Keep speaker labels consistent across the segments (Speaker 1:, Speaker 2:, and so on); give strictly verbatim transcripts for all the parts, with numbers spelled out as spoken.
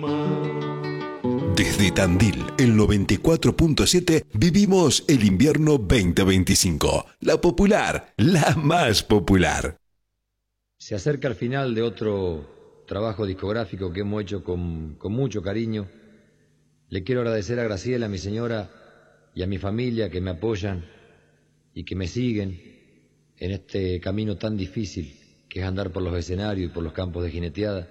Speaker 1: Desde Tandil, el noventa y cuatro punto siete, vivimos el invierno veinte veinticinco. La popular, la más popular.
Speaker 2: Se acerca el final de otro trabajo discográfico que hemos hecho con, con mucho cariño. Le quiero agradecer a Graciela, a mi señora, y a mi familia que me apoyan y que me siguen en este camino tan difícil que es andar por los escenarios y por los campos de jineteada.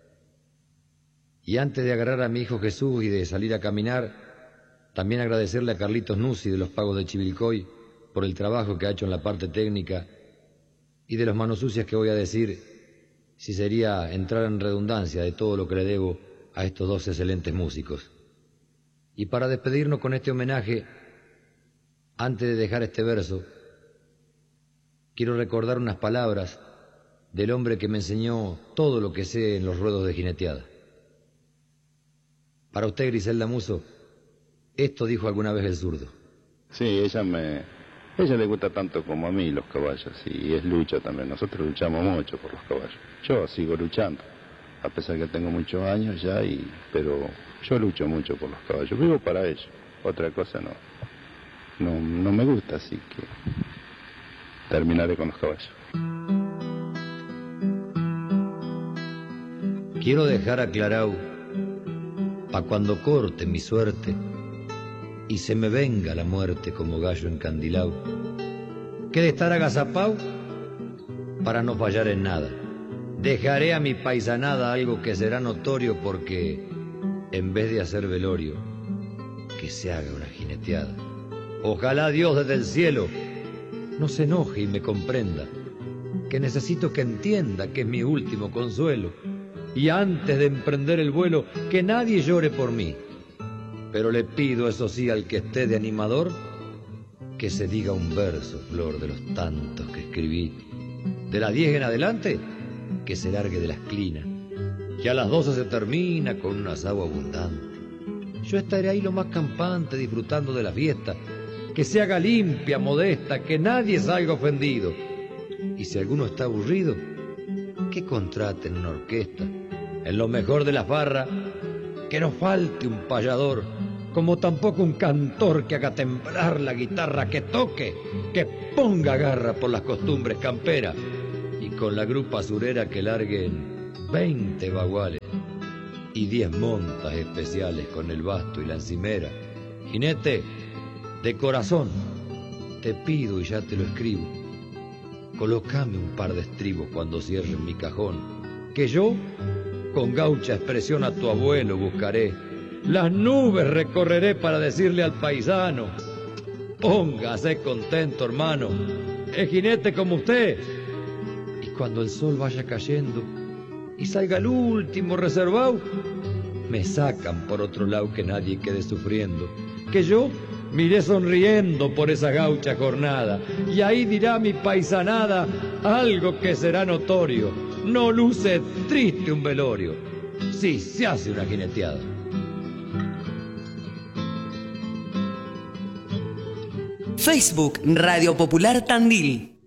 Speaker 2: Y antes de agarrar a mi hijo Jesús y de salir a caminar, también agradecerle a Carlitos Nuzzi de los Pagos de Chivilcoy por el trabajo que ha hecho en la parte técnica y de los manos sucias que voy a decir, si sería entrar en redundancia de todo lo que le debo a estos dos excelentes músicos. Y para despedirnos con este homenaje, antes de dejar este verso, quiero recordar unas palabras del hombre que me enseñó todo lo que sé en los ruedos de jineteada. Para usted, Griselda Musso, esto dijo alguna vez el zurdo.
Speaker 3: Sí, ella me, ella le gusta tanto como a mí los caballos, y es lucha también. Nosotros luchamos mucho por los caballos. Yo sigo luchando, a pesar que tengo muchos años ya, y, pero yo lucho mucho por los caballos. Vivo para ellos. Otra cosa no, no, no me gusta, así que terminaré con los caballos.
Speaker 2: Quiero dejar aclarado, pa' cuando corte mi suerte y se me venga la muerte como gallo encandilao, que de estar agazapao para no fallar en nada, dejaré a mi paisanada algo que será notorio, porque en vez de hacer velorio, que se haga una jineteada. Ojalá Dios desde el cielo no se enoje y me comprenda, que necesito que entienda que es mi último consuelo. Y antes de emprender el vuelo, que nadie llore por mí. Pero le pido, eso sí, al que esté de animador, que se diga un verso, flor, de los tantos que escribí. De las diez en adelante, que se largue de la esquina. Que a las doce se termina con un asado abundante. Yo estaré ahí lo más campante, disfrutando de la fiesta. Que se haga limpia, modesta, que nadie salga ofendido. Y si alguno está aburrido, que contraten una orquesta. En lo mejor de la farra, que no falte un payador, como tampoco un cantor que haga temblar la guitarra, que toque, que ponga garra por las costumbres camperas, y con la grupa surera que larguen veinte baguales y diez montas especiales con el basto y la encimera. Jinete, de corazón, te pido y ya te lo escribo, colócame un par de estribos cuando cierren mi cajón, que yo, con gaucha expresión a tu abuelo buscaré, las nubes recorreré para decirle al paisano, póngase contento, hermano, es jinete como usted. Y cuando el sol vaya cayendo y salga el último reservado, me sacan por otro lado, que nadie quede sufriendo, que yo miré sonriendo por esa gaucha jornada, y ahí dirá mi paisanada algo que será notorio: no luce triste un velorio, si se hace una jineteada.
Speaker 4: Facebook Radio Popular Tandil.